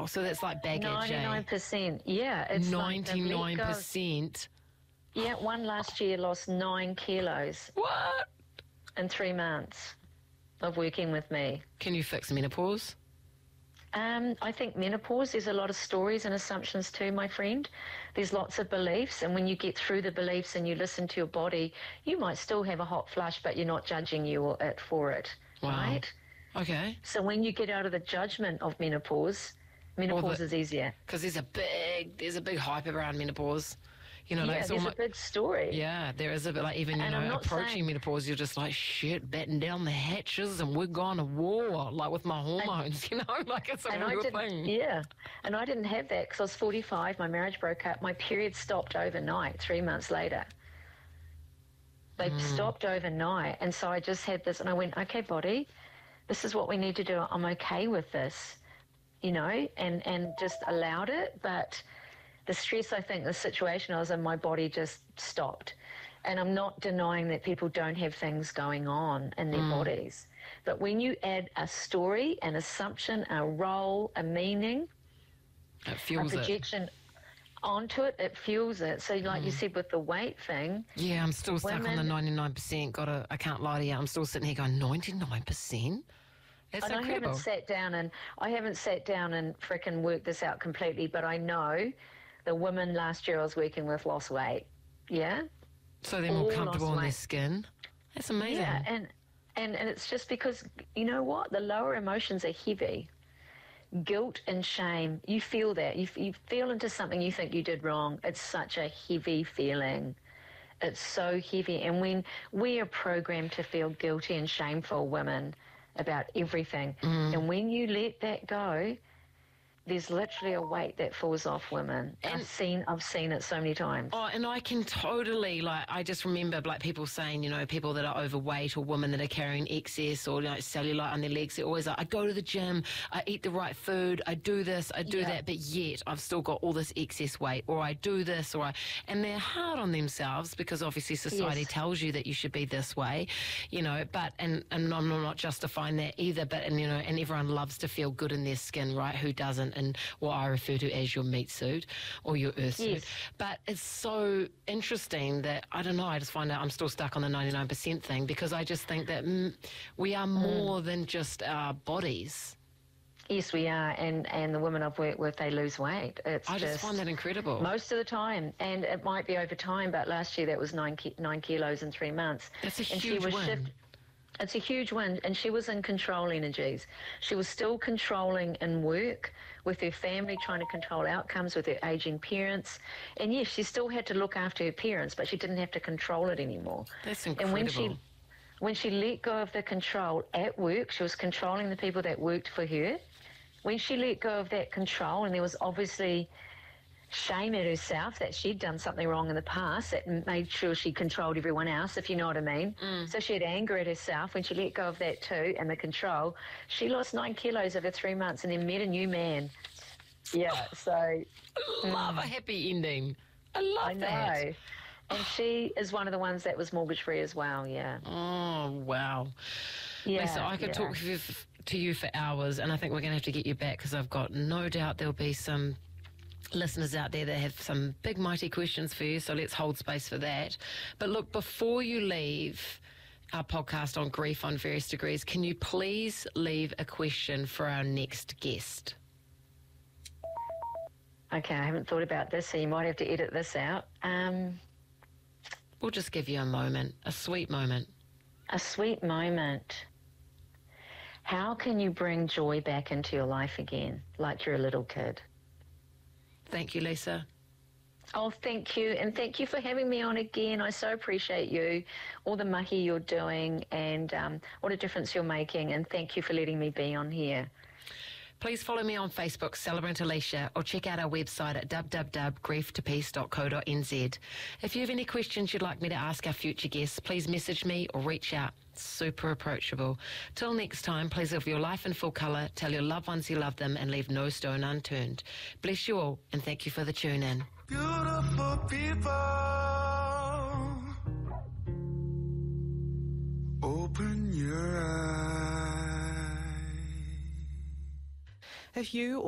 So that's like baggage, 99%. Yeah. It's 99%. Yeah, one last year lost 9 kilos. What? In 3 months of working with me. Can you fix menopause? I think menopause, there's a lot of stories and assumptions too, my friend. There's lots of beliefs, and when you get through the beliefs and you listen to your body, you might still have a hot flush, but you're not judging you or it for it, Wow. right? Okay. So when you get out of the judgment of menopause is easier. Because there's a big hype around menopause. You know, like there's a big story. Yeah, there is a bit like even, approaching menopause, you're just like, shit, batten down the hatches and we're going to war, like with my hormones, like it's a real thing. Yeah, and I didn't have that because I was 45, my marriage broke up, my period stopped overnight 3 months later. They stopped overnight, and so I just had this, and I went, okay, body, this is what we need to do. I'm okay with this, and just allowed it, but the stress, I think, the situation I was in, my body just stopped. And I'm not denying that people don't have things going on in their bodies. But when you add a story, an assumption, a role, a meaning, a projection onto it, it fuels it. So like you said with the weight thing. Yeah, I'm still stuck on the 99%. I can't lie to you. I'm still sitting here going, 99%? That's incredible. I haven't sat down and frickin' worked this out completely, but I know the women last year I was working with lost weight. Yeah? So they're more comfortable in their skin? That's amazing. Yeah, and it's just because, you know what? The lower emotions are heavy. Guilt and shame, you feel that. You feel into something you think you did wrong. It's such a heavy feeling. It's so heavy. And when we are programmed to feel guilty and shameful, women, about everything, and when you let that go, there's literally a weight that falls off women. And I've seen it so many times. Oh, and I can totally, I just remember people saying, people that are overweight or women that are carrying excess or cellulite on their legs, they're always like, I go to the gym, I eat the right food, I do this, I do that, but yet I've still got all this excess weight, or I do this, and they're hard on themselves because obviously society tells you that you should be this way, but, and I'm not justifying that either, but, and everyone loves to feel good in their skin, right? Who doesn't? And what I refer to as your meat suit or your earth suit. But it's so interesting that, I don't know, I just find out I'm still stuck on the 99% thing because I just think that we are more than just our bodies. Yes, we are, and the women I've worked with, they lose weight. I just find that incredible. Most of the time, and it might be over time, but last year that was 9 kilos in 3 months. That's a huge win. It's a huge win, and she was in control energies. She was still controlling in work, with her family, trying to control outcomes with her aging parents. And yes, she still had to look after her parents, but she didn't have to control it anymore. That's incredible. And when she let go of the control at work, she was controlling the people that worked for her. When she let go of that control, and there was obviously shame at herself that she'd done something wrong in the past that made sure she controlled everyone else, if you know what I mean. So she had anger at herself. When she let go of that too and the control, she lost 9 kilos over 3 months and then met a new man. Yeah, so... I love a happy ending. I love that. I know. And she is one of the ones that was mortgage-free as well, yeah. Oh, wow. Yeah, Lisa, I could talk to you for hours, and I think we're going to have to get you back because I've got no doubt there'll be some listeners out there that have some big mighty questions for you, so let's hold space for that. But look, before you leave our podcast on grief on various degrees, can you please leave a question for our next guest? Okay, I haven't thought about this, so you might have to edit this out. We'll just give you a moment, a sweet moment. A sweet moment. How can you bring joy back into your life again, like you're a little kid? Thank you, Lisa. Oh, thank you. And thank you for having me on again. I so appreciate you, all the mahi you're doing, and what a difference you're making. And thank you for letting me be on here. Please follow me on Facebook, Celebrant Alicia, or check out our website at www.grieftopeace.co.nz. If you have any questions you'd like me to ask our future guests, please message me or reach out. Super approachable. Till next time, please live your life in full colour, tell your loved ones you love them, and leave no stone unturned. Bless you all, and thank you for the tune in. Beautiful people, open your eyes. If you